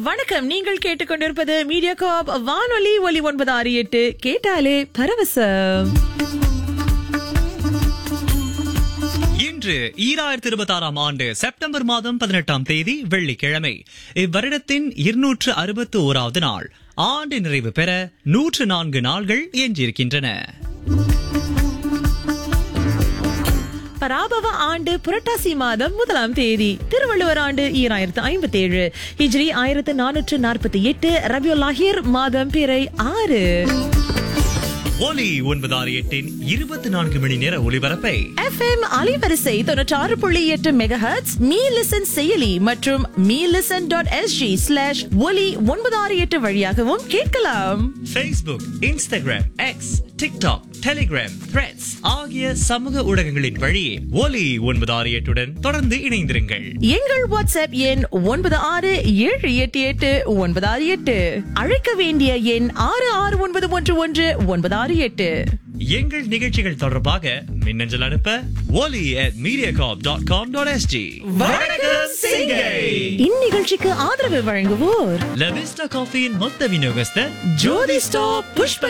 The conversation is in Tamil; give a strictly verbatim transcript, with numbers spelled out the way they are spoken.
வணக்கம். நீங்கள் கேட்டுக்கொண்டிருப்பது மீடியா காப் வானொலி ஒலி ஒன்பது ஆறு எட்டு. கேட்டாலே பரவசம். இன்று ஈராயிரத்தி இருபத்தி ஆறாம் ஆண்டு செப்டம்பர் மாதம் பதினெட்டாம் தேதி வெள்ளிக்கிழமை. இவ்வருடத்தின் இருநூற்று அறுபத்தி ஓராவது நாள். ஆண்டு நிறைவு பெற நூற்று நான்கு நாள்கள் எஞ்சியிருக்கின்றன. பராபவ ஆண்டு புரட்டாசி மாதம் முதலாம் தேதி. திருவள்ளுவர் ஆண்டு ஈராயிரத்து ஐம்பத்தி ஏழு. ஹிஜ்ரி ஆயிரத்து நானூற்று நாற்பத்தி எட்டு. ரபியுல்லாஹிர் மாதம் பிறை ஆறு. ஒலி ஒன்பது ஆறு எட்டின் இருபத்தி நான்கு மணி நேர ஒலிபரப்பை எஃப்எம் அலைவரிசை தொன்னூற்றி ஆறு புள்ளி எட்டு மெகாஹெர்ட்ஸ், மீ லிசன் செயலி மற்றும் me listen dot SG slash ஒலி ஒன்பது ஆறு எட்டு வழியாகவும் கேட்கலாம். Facebook, Instagram, X, TikTok, Telegram, Threads ஆகிய சமூக ஊடகங்களின் வழி ஒலி ஒன்பது ஆறு எட்டுடன் தொடர்ந்து இணைந்திருங்கள். எங்கள் வாட்ஸ்அப் எண் ஒன்பது ஆறு ஏழு எட்டு எட்டு ஒன்பது ஆறு எட்டு. அழைக்க வேண்டிய எண் ஆறு ஆறு ஒன்பது ஒன்று ஒன்று ஒன்பது ஆறு எட்டு. எங்கள் நிகழ்ச்சிகள் தொடர்பாக மின்னஞ்சல் அனுப்ப ஒலி at Mediacorp dot com dot SG. வணக்கம் சிங்கை. இந்நிகழ்ச்சிக்கு ஆதரவு வழங்குவோர் லவிஸ்டா காஃபியின் மொத்த விநியோகஸ்தர் ஜோதி ஸ்டாப் புஷ்ப